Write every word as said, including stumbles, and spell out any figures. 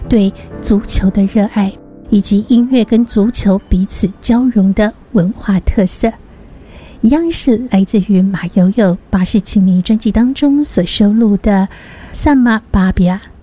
对足球的热爱，以及音乐跟足球彼此交融的文化特色。一样是来自于马友友巴西情迷专辑当中所收录的《萨马巴比亚》